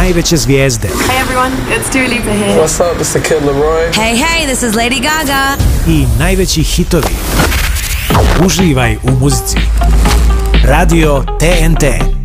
najveće zvijezde. Hey everyone, it's Dua Lipa here. What's up, it's the Kid Laroi. Hey, this is Lady Gaga. I najveći hitovi. Uživaj u muzici. Radio TNT.